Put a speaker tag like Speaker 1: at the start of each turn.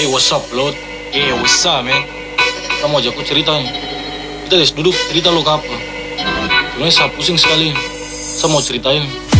Speaker 1: What's up, Lot? What's up, man? Kamu ajak aku cerita nih. Kita guys duduk cerita lo ke apa? Sebenarnya saya pusing sekali. Saya mau ceritain.